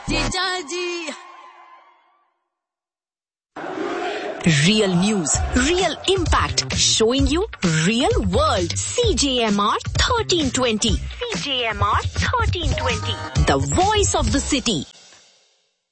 Jijaji. Real news, real impact, showing you real world. CJMR 1320. CJMR 1320. The voice of the city.